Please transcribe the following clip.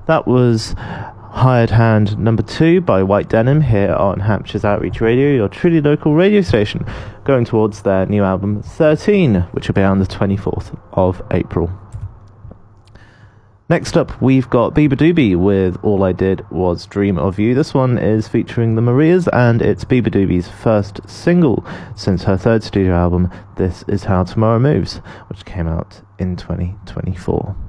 That was Hired Hand number 2 by White Denim here on Hampshire's Outreach Radio, your truly local radio station, going towards their new album 13, which will be out on the 24th of April. Next up, we've got Beabadoobee with All I Did Was Dream of You. This one is featuring the Marias, and it's Beabadoobee's first single since her third studio album, This Is How Tomorrow Moves, which came out in 2024.